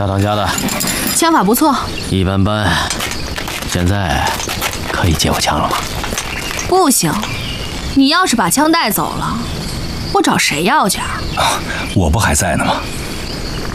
大当家的， 枪法不错， 一般般。现在可以借我枪了吗？ 不行，你要是把枪带走了，我找谁要去啊？ 我不还在呢吗？